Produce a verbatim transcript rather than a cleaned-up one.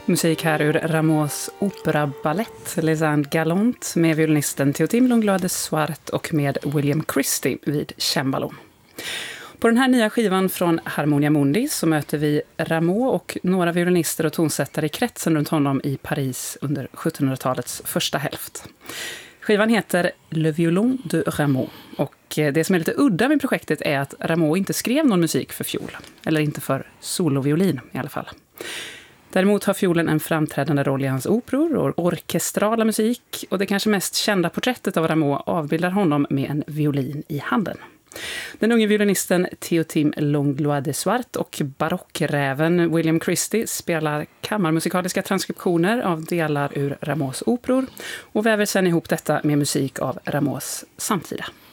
Musik här ur Rameaus opera-ballett Les Indes Galantes med violinisten Théotime Langlois de Swart och med William Christie vid cembalo. På den här nya skivan från Harmonia Mundi så möter vi Rameau och några violinister och tonsättare i kretsen runt honom i Paris under sjuttonhundratalets första hälft. Skivan heter Le Violon de Rameau och det som är lite udda med projektet är att Rameau inte skrev någon musik för fiol, eller inte för soloviolin i alla fall. Däremot har fiolen en framträdande roll i hans operor och orkestrala musik, och det kanske mest kända porträttet av Rameau avbildar honom med en violin i handen. Den unge violinisten Théotime Langlois de Swart och barockräven William Christie spelar kammarmusikaliska transkriptioner av delar ur Rameaus operor och väver sedan ihop detta med musik av Rameaus samtida.